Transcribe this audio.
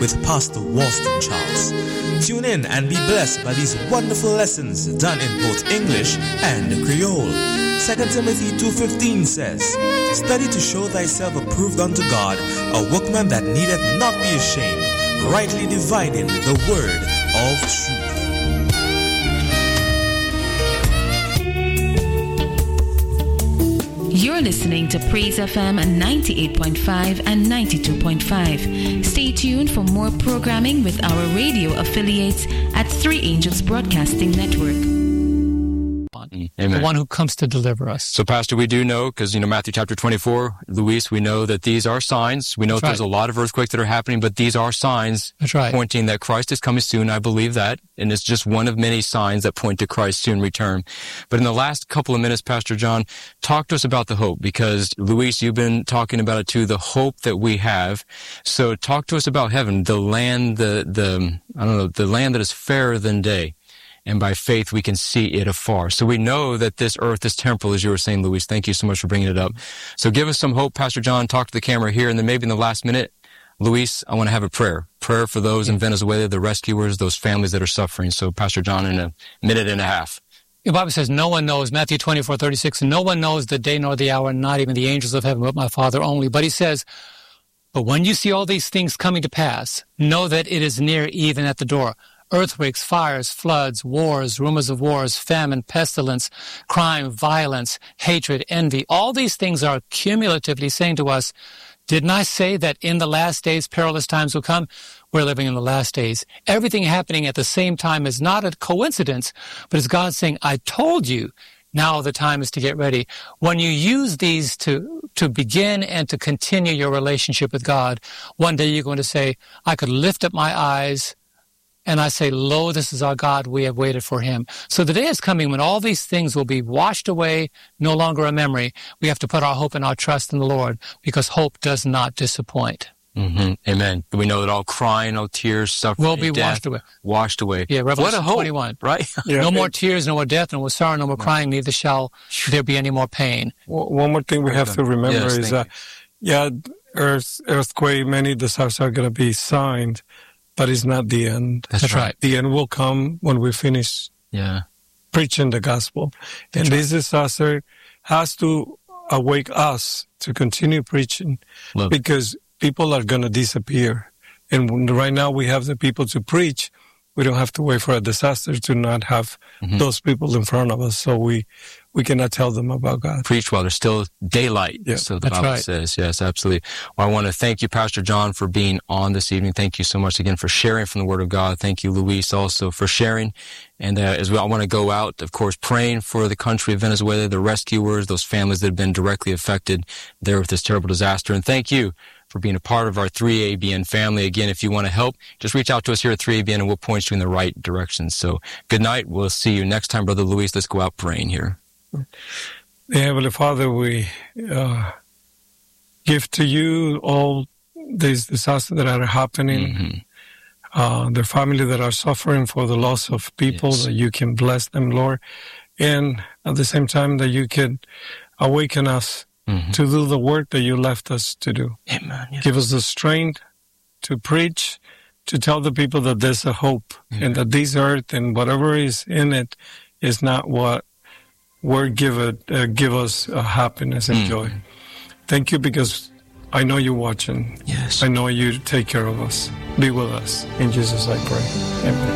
with Pastor Walston Charles. Tune in and be blessed by these wonderful lessons done in both English and Creole. 2 Timothy 2:15 says, "Study to show thyself approved unto God, a workman that needeth not be ashamed, rightly dividing the word of truth." You're listening to Praise FM 98.5 and 92.5. Stay tuned for more programming with our radio affiliates at Three Angels Broadcasting Network. Amen. The one who comes to deliver us. So, Pastor, we do know, because, Matthew chapter 24, Luis, we know that these are signs. We know there's a lot of earthquakes that are happening, but these are signs pointing that Christ is coming soon. I believe that. And it's just one of many signs that point to Christ's soon return. But in the last couple of minutes, Pastor John, talk to us about the hope, because, Luis, you've been talking about it too, the hope that we have. So talk to us about heaven, the land, the land that is fairer than day. And by faith, we can see it afar. So we know that this earth is temporal, as you were saying, Luis. Thank you so much for bringing it up. So give us some hope, Pastor John. Talk to the camera here. And then maybe in the last minute, Luis, I want to have a prayer. Prayer for those in Venezuela, the rescuers, those families that are suffering. So, Pastor John, in a minute and a half. The Bible says no one knows, Matthew 24:36, and no one knows the day nor the hour, not even the angels of heaven, but my Father only. But he says, but when you see all these things coming to pass, know that it is near, even at the door. Earthquakes, fires, floods, wars, rumors of wars, famine, pestilence, crime, violence, hatred, envy. All these things are cumulatively saying to us, didn't I say that in the last days perilous times will come? We're living in the last days. Everything happening at the same time is not a coincidence, but it's God saying, I told you, now the time is to get ready. When you use these to begin and to continue your relationship with God, one day you're going to say, I could lift up my eyes and I say, lo, this is our God, we have waited for him. So the day is coming when all these things will be washed away, no longer a memory. We have to put our hope and our trust in the Lord, because hope does not disappoint. Mm-hmm. Amen. We know that all crying, all tears, suffering, will be death, washed away. Yeah, Revelation what a hope, 21. Right? Yeah. No more tears, no more death, no more sorrow, no more crying, neither shall there be any more pain. One more thing we have to remember is that, earthquake, many disasters are going to be signed, but it's not the end. That's right. The end will come when we finish preaching the gospel. That's this disaster has to awake us to continue preaching because people are going to disappear. And right now we have the people to preach. We don't have to wait for a disaster to not have those people in front of us. So we cannot tell them about God. Preach while there's still daylight. Yeah. So the Bible says, yes, absolutely. Well, I want to thank you, Pastor John, for being on this evening. Thank you so much again for sharing from the Word of God. Thank you, Luis, also for sharing. And as well, I want to go out, of course, praying for the country of Venezuela, the rescuers, those families that have been directly affected there with this terrible disaster. And thank you for being a part of our 3ABN family. Again, if you want to help, just reach out to us here at 3ABN and we'll point you in the right direction. So good night. We'll see you next time, Brother Luis. Let's go out praying here. Heavenly Father, we give to you all these disasters that are happening, the family that are suffering for the loss of people, that you can bless them, Lord, and at the same time that you can awaken us to do the work that you left us to do. Amen. Yes. Give us the strength to preach, to tell the people that there's a hope and that this earth and whatever is in it is not what word give us happiness and joy. Thank you, because I know you're watching. Yes. I know you take care of us. Be with us. In Jesus I pray. Amen.